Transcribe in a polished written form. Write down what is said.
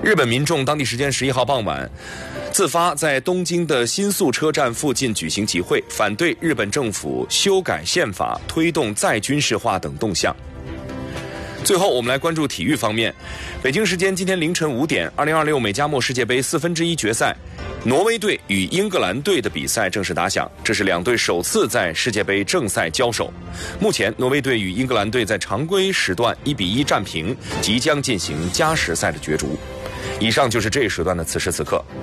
日本民众当地时间11号傍晚自发在东京的新宿车站附近举行集会，反对日本政府修改宪法、推动再军事化等动向。最后，我们来关注体育方面。北京时间今天凌晨5点，2026美加墨世界杯1/4决赛，挪威队与英格兰队的比赛正式打响，这是两队首次在世界杯正赛交手。目前，挪威队与英格兰队在常规时段1-1战平，即将进行加时赛的角逐。以上就是这一时段的此时此刻。